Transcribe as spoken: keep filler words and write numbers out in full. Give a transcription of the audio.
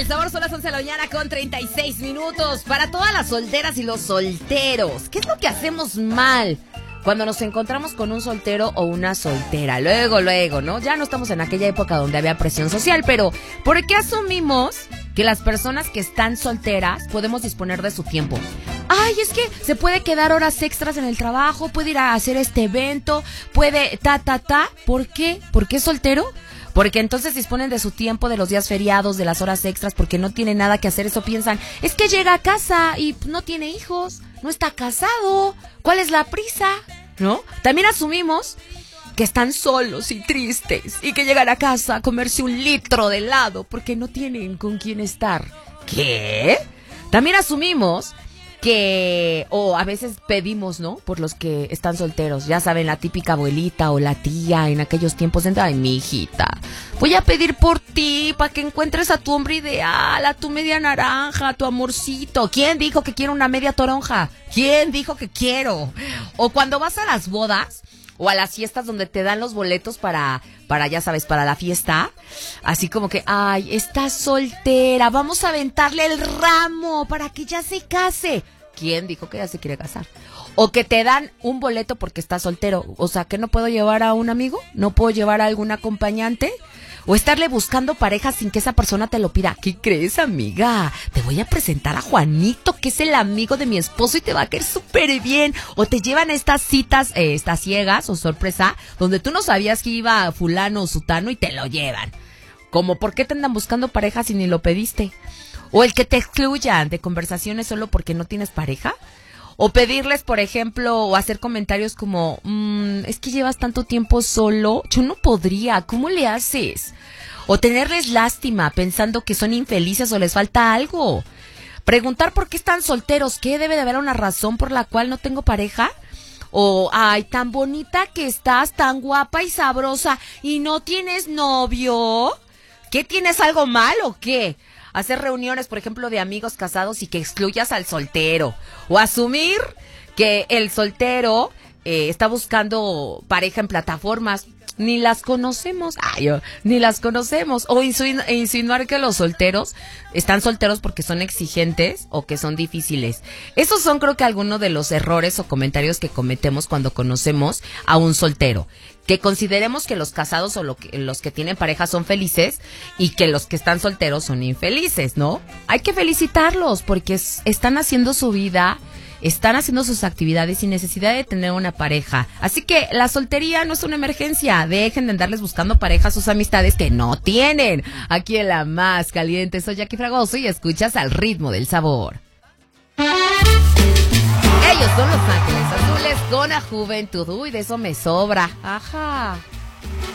El sabor son las once de la mañana con treinta y seis minutos. Para todas las solteras y los solteros, ¿qué es lo que hacemos mal cuando nos encontramos con un soltero o una soltera? Luego, luego, ¿no? Ya no estamos en aquella época donde había presión social, pero ¿por qué asumimos que las personas que están solteras podemos disponer de su tiempo? Ay, es que se puede quedar horas extras en el trabajo, puede ir a hacer este evento, puede ta, ta, ta. ¿Por qué? ¿Por qué es soltero? Porque entonces disponen de su tiempo, de los días feriados, de las horas extras, porque no tiene nada que hacer. Eso piensan, es que llega a casa y no tiene hijos, no está casado, ¿cuál es la prisa? ¿No? También asumimos que están solos y tristes y que llegan a casa a comerse un litro de helado porque no tienen con quién estar. ¿Qué? También asumimos que, o a veces pedimos, ¿no? Por los que están solteros, ya saben, la típica abuelita o la tía en aquellos tiempos, de, ay, mi hijita, voy a pedir por ti para que encuentres a tu hombre ideal, a tu media naranja, a tu amorcito. ¿Quién dijo que quiero una media toronja? ¿Quién dijo que quiero? O cuando vas a las bodas o a las fiestas donde te dan los boletos para, para, ya sabes, para la fiesta, así como que, ay, está soltera, vamos a aventarle el ramo para que ya se case. ¿Quién dijo que ya se quiere casar? O que te dan un boleto porque estás soltero, o sea, que no puedo llevar a un amigo, no puedo llevar a algún acompañante, o estarle buscando pareja sin que esa persona te lo pida. ¿Qué crees, amiga? Te voy a presentar a Juanito, que es el amigo de mi esposo y te va a caer súper bien. O te llevan a estas citas, eh, estas ciegas o sorpresa, donde tú no sabías que iba fulano o sutano y te lo llevan. Como, ¿por qué te andan buscando pareja si ni lo pediste? O el que te excluyan de conversaciones solo porque no tienes pareja. O pedirles, por ejemplo, o hacer comentarios como, mmm, es que llevas tanto tiempo solo, yo no podría, ¿cómo le haces? O tenerles lástima pensando que son infelices o les falta algo. Preguntar por qué están solteros, ¿qué? ¿Debe de haber una razón por la cual no tengo pareja? O, ay, tan bonita que estás, tan guapa y sabrosa, ¿y no tienes novio? ¿Qué, tienes algo mal o qué? Hacer reuniones, por ejemplo, de amigos casados y que excluyas al soltero. O asumir que el soltero eh, está buscando pareja en plataformas. Ni las conocemos. Ay, oh, ni las conocemos. O insinu- insinuar que los solteros están solteros porque son exigentes o que son difíciles. Esos son, creo que, algunos de los errores o comentarios que cometemos cuando conocemos a un soltero. Que consideremos que los casados o lo que, los que tienen pareja son felices y que los que están solteros son infelices, ¿no? Hay que felicitarlos porque es, están haciendo su vida, están haciendo sus actividades sin necesidad de tener una pareja. Así que la soltería no es una emergencia. Dejen de andarles buscando pareja a sus amistades que no tienen. Aquí en La Más Caliente soy Jackie Fragoso y escuchas Al Ritmo del Sabor. Ellos son Los Ángeles Azules con la juventud. Uy, de eso me sobra. Ajá.